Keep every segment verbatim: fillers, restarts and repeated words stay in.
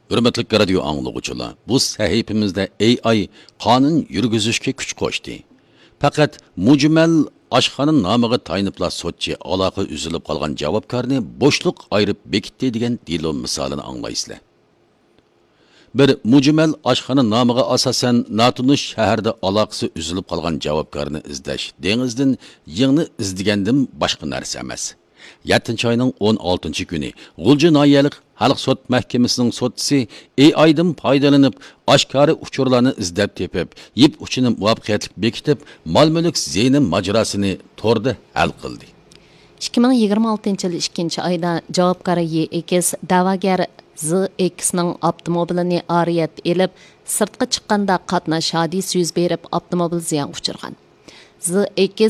Hürmetlik radio anlıqçılar, bu sahifimizde A I qonun yurgizishga kuch qo'shdi. Faqat mujmal oshxona nomiga tayinibla sotchi aloqa uzilib qolgan javobgarni bo'shliq ayirib bekitdi degan dilo misolini anglaysizlar. Bir mujmal oshxona nomiga asosan Natunish shaharda aloqasi uzilib qolgan javobgarni izlash dengizdan yingni izdigandan boshqa narsa emas. yettinchi ayning o'n oltinchi kuni G'ulji noyalik Xalq sud mahkamasining sudchisi A I'dan foydalanib, oshkora uchurlarni izlab tepib, yip uchini muvaffaqiyatli bekitib, mol-mulk zeyni majrosini to'rda hal qildi. ikki ming yigirma oltinchi yil ikkinchi oyda javobgar Y X da'vogar Z X'ning avtomobilini ariyat elib, sirtqa chiqqanda qatnash hodisi yuz berib, avtomobil ziyon uchirgan. Z X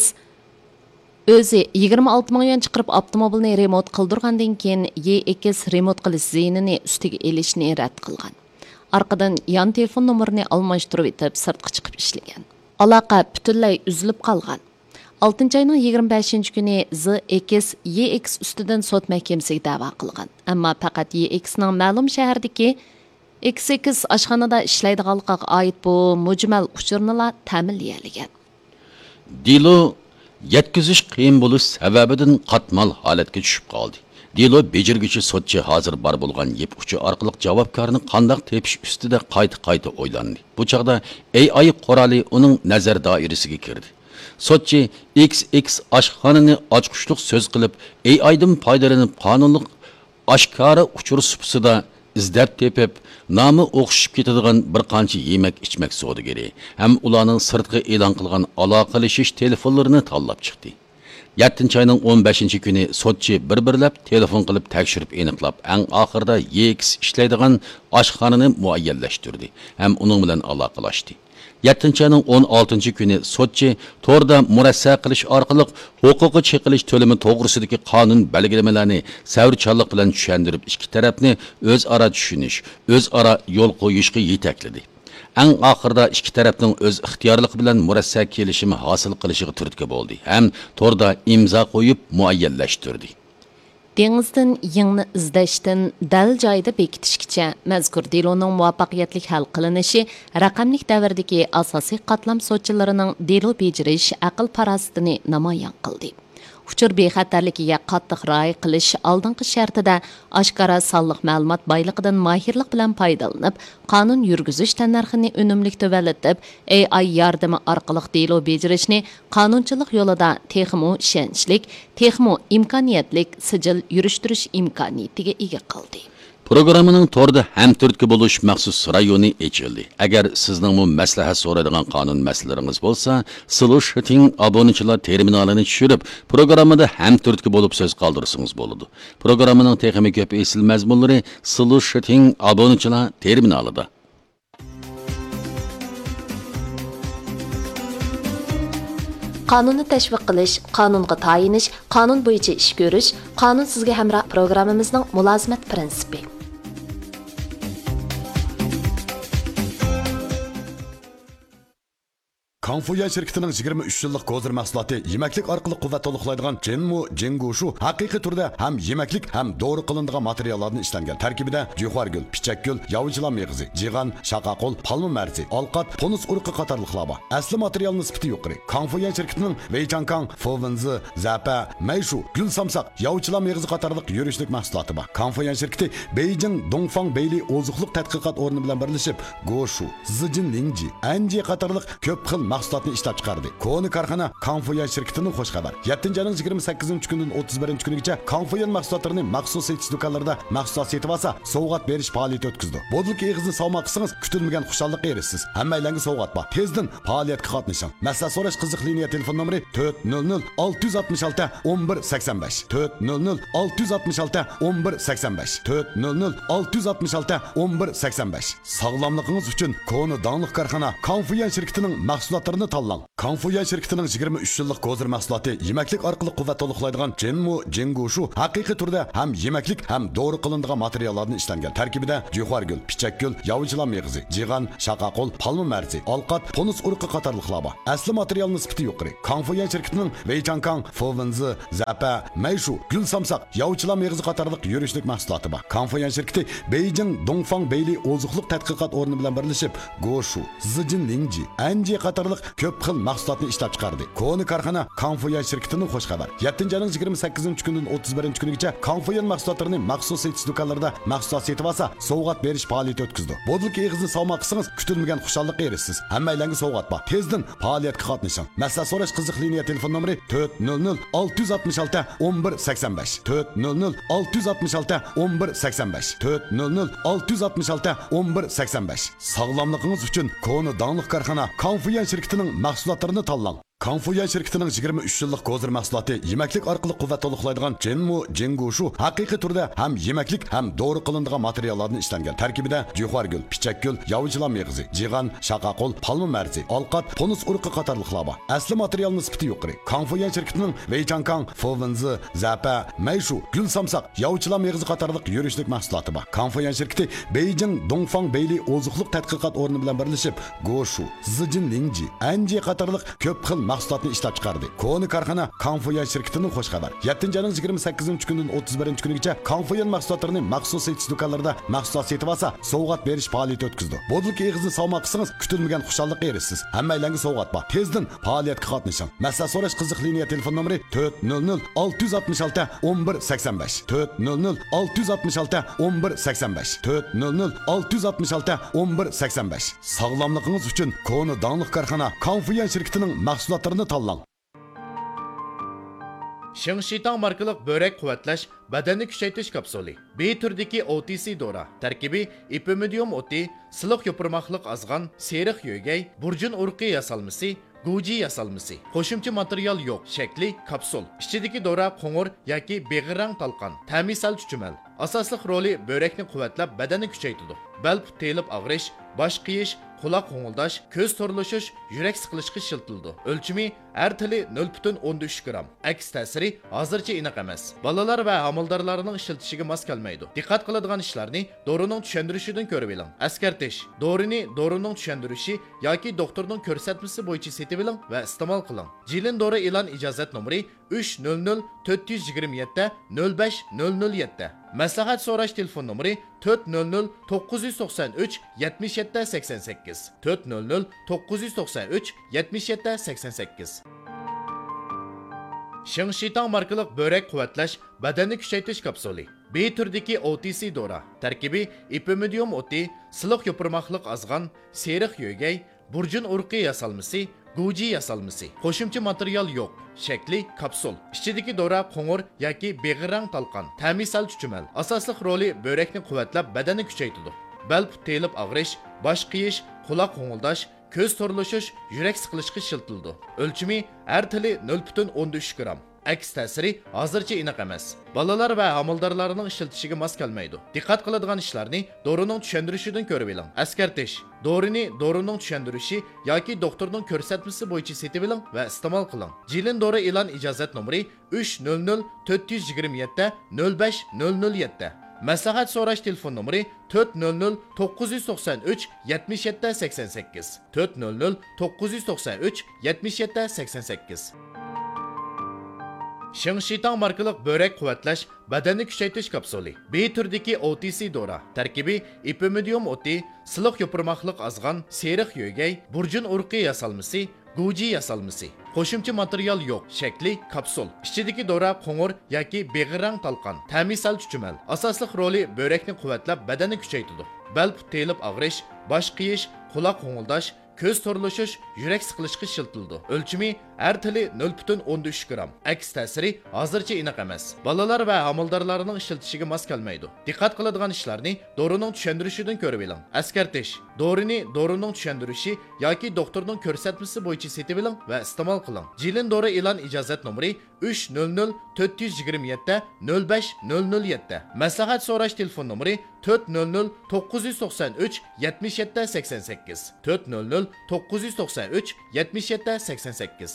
o'zi yigirma olti ming yuan chiqarib avtomobilni remont qildirgandan keyin Y X remont qilish ziynini ustiga elishni rad qilgan. Orqadan yon telefon nomerini almashtirib etib sirtqa chiqib ishlagan. Aloqa butunlay uzilib qolgan. oltinchi oyning yigirma beshinchi kuni Z X Y X ustidan sud mahkamasiga da'vo qilgan. Ammo faqat Y X'ning ma'lum shahardagi X X oshxonada ishlaydiganligiga oid bu mujmal uchurni ta'minlagan. Dilo yetkizish qiyin bo'lish sababidan qatmal holatga tushib qoldi. Dilo bejirgichi sotchi hozir bor bo'lgan yip uchi orqali javobgarni qandoq tepish ustida qayta-qayta o'ylandi. Bu chaqda A I quroli uning nazar doirasiga kirdi. Sotchi X X oshxonani ochqushliq so'z qilib, A I'dan foydalanib qonunliq oshkora uchur supsida izlab tepib, nomi o'xshib ketadigan bir qancha yemak ichmak savdogari ham ularning sirtqa e'lon qilgan aloqalashish telefonlarini tanlab chiqdi. yettinchi ayning o'n beshinchi kuni sotchi bir-birlab telefon qilib tekshirib aniqlab, eng oxirida Y X ishlaydigan oshxonani muayyanlashtirdi ham uning bilan aloqalashdi. yettinchi ayning o'n oltinchi kuni sotchi to'rda murassa qilish orqali huquqi cheqilish to'limi to'g'risidagi qonun belgilamalarini savrchanlik bilan tushuntirib, ikki tarafni o'zaro tushunish, o'zaro yo'l qo'yishga yetakladi. Eng oxirida ikki tarafning o'z ixtiyorligi bilan murassa kelishimi hosil qilishiga turtki bo'ldi. Ham to'rda imzo qo'yib muayyanlashtirdi. Dengizdan yingni izlashdan dal joyida bekitishgacha mazkur deloning muvaffaqiyatli hal qilinishi raqamlik davrdagi asosiy qatlam sotchilarining delo bejirish aql parastini namoyon qildi. Uchur bexatarligiga qattiq rioya qilish oldingi shartida oshkora sonliq ma'lumot boyligidan mahirlik bilan foydalanib, qonun yurgizish tannarxini unumli tuvallatib, A I yordami orqali delo bejirishni qonunchilik yo'lida texmo ishonchlik, texmo imkoniyatlik sijil yurishtirish imkoniyatiga ega qildi. Programmaning to'rda ham turtki bo'lish maxsus rayoni ochildi. Agar sizning bu maslahat so'raydigan qonun masalalaringiz bo'lsa, Solution obunachilar terminalini tushirib, programmada ham turtki bo'lib so'z qoldirsangiz bo'ladi. Programmaning texnik ko'p esil mazmunlari Solution obunachilar terminalida. Qonunni tashviq qilish, qonunga tayinish, qonun bo'yicha ish ko'rish, qonun sizga hamroh programmamizning mulozimat prinsipi. Konfuya şirketining yigirma uch yillik kozir mahsuloti yemaklik orqali quvvat to'liqlaydigan Jinmu Jingushu haqiqiy turda ham yemaklik ham doğru qilinadigan materiallardan ishlangan. Tarkibida juxargul, pichakgul, yavuchilar meg'izi, jigan, shaqaqul, palma marsi, olqat, ponus urqi qatorliqlar bor. Asli material nisbati yuqori. Konfuya şirketining Weichankang, Fowenzi, Zapa, Mayshu, gul samsaq, yavuchilar meg'izi qatorliq yurishlik mahsuloti bor. Konfuya şirketi Beijing Dongfang Beili ozuqliq tadqiqot o'rni bilan birlashib, Goshu, Zijin Lingji, Anji qatorliq ko'p xil mahsulotni ishlab chiqardi. Koni korxona Konfuyan şirketining xush xabar. yettinchi ayning yigirma sakkizinchi kunidan o'ttiz birinchi kunigacha Konfuyan mahsulotlarini maxsus setish do'konlarida mahsulot setib olsa, sovg'at berish faoliyati o'tkazdi. Bodlik eg'izni salmoq qilsangiz, kutilmagan xushallaqqa erishsiz. Hammalarga sovg'at bor. Tezdan faoliyatga qatnashing. Masala so'rash qiziq liniya telefon nomeri to'rt nol nol olti yuz oltmish olti o'n bir sakson besh to'rt nol nol olti yuz oltmish olti o'n bir sakson besh to'rt nol nol olti yuz oltmish olti o'n bir sakson besh. Sog'lomligingiz uchun Koni donliq korxona Konfuyan şirketining mahsulot mahsulotlarini tanlang. Kangfuyan şirketining yigirma uch yillik gozir mahsuloti yemeklik orqali quvvat to'liqlaydigan Jinmu Jingushu haqiqiy turda ham yemeklik ham doğru qilinadigan materiallardan ishlangan. Tarkibida juxargul, pichakgul, yavuchilan meg'izi, jigan, shaqaqol, palma marzi, olqat, ponus urqi qatorliqlar bor. Asli material nisbati yuqori. Kangfuyan şirketining Weichangkang, Fowenzi, Zapa, Meishu, gul samsaq, yavuchilan meg'izi qatorliq yurishlik mahsuloti bor. Kangfuyan şirketi Beijing Dongfang Beyli ozuqliq tadqiqot o'rni bilan birlashib, Goshu, Zijinlingji, Anji qatorliq ko'p xil mahsulotni ishlab chiqardi. Koni korxona Kangfuyan şirketining xush xabar. yettinchi oyning yigirma sakkizinchi kunidan o'ttiz birinchi kunigacha Kangfuyan mahsulotlarini maxsus setish do'konlarida mahsulot setib olsa, sovg'at berish faoliyati o'tkazdi. Bodilki eg'izni salmoq qilsangiz, kutilmagan xushonlikqa erishsiz. Hammalarga sovg'at bor. Tezdan faoliyatga qatnashing. Masala so'rash qiziq liniya telefon nomeri to'rt nol nol olti yuz oltmish olti o'n bir sakson besh to'rt nol nol olti yuz oltmish olti o'n bir sakson besh to'rt nol nol olti yuz oltmish olti o'n bir sakson besh. Sog'lomligingiz uchun Koni danglik korxona Kangfuyan şirketining mahsulotlarini tanlang. Kangfuyan şirketining yigirma uch yillik gozir mahsuloti yemeklik orqali quvvat to'liqlaydigan Jinmu Jingushu haqiqiy turda ham yemeklik ham doğru qilinadigan materiallardan ishlangan. Tarkibida juxargul, pichakgul, yavuchilan meg'izi, jigan, shaqaqol, palma marzi, olqat, ponus urqi qatorliqlar bor. Asli material nisbati yuqori. Kangfuyan şirketining Weichangkang, Fowenzi, Zapa, Meishu, gul samsaq, yavuchilan meg'izi qatorliq yurishlik mahsuloti bor. Kangfuyan şirketi Beijing Dongfang Beyli ozuqliq tadqiqot o'rni bilan birlashib, Goshu, Zijinlingji, Anji qatorliq ko'p xil mahsulotni ishlab chiqardi. Koni korxona Kangfuyan şirketining xush xabar. yettinchi oyning yigirma sakkizinchi kunidan o'ttiz birinchi kunigacha Kangfuyan mahsulotlarini maxsus setish do'konlarida mahsulot setib olsa, sovg'at berish faoliyati o'tkazdi. Bodilki eg'izni salmoq qilsangiz, kutilmagan xushonlikqa erishsiz. Hammalarga sovg'at bor. Tezdan faoliyatga qatnashing. Masala so'rash qiziq liniya telefon nomeri to'rt nol nol olti yuz oltmish olti o'n bir sakson besh to'rt nol nol olti yuz oltmish olti o'n bir sakson besh to'rt nol nol olti yuz oltmish olti o'n bir sakson besh. Sog'lomligingiz uchun Koni danglik korxona Kangfuyan şirketining mahsulotlarini tanlang. Shingshitang markalik börek quvvatlash badanni kuchaytirish kapsuli. B turdagi O T C dora. Tarkibi ipimidium o'ti, siliq yopirmoqliq azg'an, seriq yo'gay, burjun urqi yasalmasi, guji yasalmasi. Qo'shimcha material yo'q. Shakli kapsul. Ichidagi dora qo'ng'ir yoki beg'irang talqon. Ta'misal chuchumal. Asosli roli börekni quvvatlab badanni kuchaytiradi. Bel telib og'rish, bosh qiyish, quloq qo'ng'ildash, ko'z to'rlashish, yurak siqilishga shiltildi. O'lchimi har tili nol butun o'n uch gram. Aks ta'siri hozircha aniq emas. Bolalar va homildorlarning ishiltishiga mos kelmaydi. Diqqat qiladigan ishlarni dorining tushuntirishidan ko'rib oling. Askartish: dorini dorining tushuntirishi yoki doktorning ko'rsatmasi bo'yicha setib oling va iste'mol qiling. Jilin dori e'lon ijozat nomeri uch nol nol to'rt yuz yigirma yetti nol besh nol nol yetti. Maslahat so'rash telefon nomeri to'rt nol nol to'qqiz yuz to'qson uch yetmish yetti sakson sakkiz to'rt nol nol to'qqiz yuz to'qson uch yetmish yetti sakson sakkiz. Shingshitang markalik börek quvvatlash badanni kuchaytirish kapsuli. B turdagi O T C dora. Tarkibi ipimidium o'ti, siliq yopirmoqliq azg'an, seriq yo'gay, burjun urqi yasalmasi, guji yasalmasi. Qo'shimcha material yo'q. Shakli kapsul. Ichidagi dora qo'ng'ir yoki beg'irang talqon. Ta'misal chuchumal. Asosli roli börekni quvvatlab badanni kuchaytiradi. Bel telib og'rish, bosh qiyish, quloq qo'ng'ildash, ko'z to'rlashish, yurak siqilishga shiltildi. O'lchimi har tili nol butun o'n uch gram. Aks ta'siri hozircha aniq emas. Bolalar va homildorlarning ishiltishiga mos kelmaydi. Diqqat qiladigan ishlarni dorining tushuntirishidan ko'rib oling. Askartish: dorini dorining tushuntirishi yoki doktorning ko'rsatmasi bo'yicha setib oling va iste'mol qiling. Jilin dori e'lon ijozat nomeri uch nol nol to'rt yuz yigirma yetti nol besh nol nol yetti. Maslahat so'rash telefon nomeri to'rt nol nol to'qqiz yuz to'qson uch yetmish yetti sakson sakkiz to'rt nol nol to'qqiz yuz to'qson uch yetmish yetti sakson sakkiz. Shingshitang markalik börek quvvatlash badanni kuchaytirish kapsuli. B turdagi O T C dora. Tarkibi ipimidium o'ti, siliq yopirmoqliq azg'an, seriq yo'gay, burjun urqi yasalmasi, guji yasalmasi. Qo'shimcha material yo'q. Shakli kapsul. Ichidagi dora qo'ng'ir yoki beg'irang talqon. Ta'misal chuchumal. Asosli roli börekni quvvatlab badanni kuchaytiradi. Bel telib og'rish, bosh qiyish, quloq qo'ng'ildash, ko'z to'rlashish, yurak siqilishga shiltildi. O'lchimi har tili nol butun o'n uch gram. Aks ta'siri hozircha aniq emas. Bolalar va homildorlarning ishiltishiga mos kelmaydi. Diqqat qiladigan ishlarni dorining tushuntirishidan ko'rib oling. Askartish: Dorini dorining tushundirishi yoki doktorning ko'rsatmasi bo'yicha setib oling va iste'mol qiling. Jilin dori e'lon ijozat nomeri uch nol nol to'rt yuz yigirma yetti nol besh nol nol yetti. Maslahat so'rash telefon nomeri to'rt nol nol to'qqiz yuz to'qson uch yetmish yetti sakson sakkiz. to'rt nol nol to'qqiz yuz to'qson uch yetmish yetti sakson sakkiz.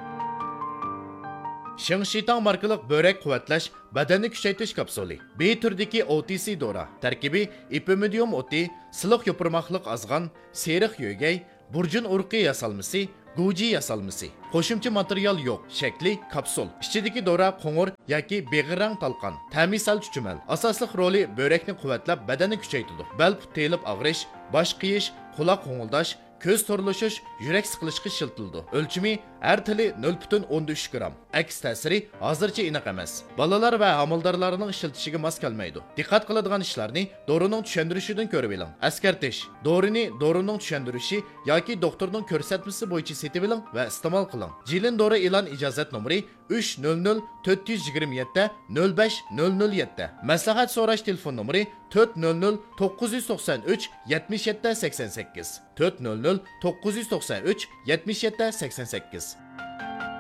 Shingshitang markalik börek quvvatlash, badanni kuchaytirish kapsuli. B turdagi O T C dora. Tarkibi ipimidium o'ti, siliq yopirmoqliq azg'an, seriq yo'gay, burjun urqi yasalmasi, guji yasalmasi. Qo'shimcha material yo'q. Shakli kapsul. Ichidagi dora qo'ng'ir yoki beg'irang talqon. Ta'misal chuchumal. Asosli roli börekni quvvatlab, badanni kuchaytiradi. Bel telib og'rish, bosh qiyish, quloq qo'ng'ildash, ko'z to'rlashish, yurak siqilishga shiltildi. O'lchimi har tili nol butun o'n uch gram. Aks ta'siri hozircha aniq emas. Bolalar va amaldorlarning ishiltishiga mos kelmaydi. Diqqat qiladigan ishlarni dorining tushuntirishidan ko'rib oling. Askartish. Dorini dorining tushundirishi yoki doktorning ko'rsatmasi bo'yicha setib oling va iste'mol qiling. Jilin dori e'lon ijozat nomeri uch nol nol to'rt yuz yigirma yetti nol besh nol nol yetti. Maslahat so'rash telefon nomeri to'rt nol nol to'qqiz yuz to'qson uch yetmish yetti sakson sakkiz. to'rt nol nol to'qqiz yuz to'qson uch yetmish yetti sakson sakkiz.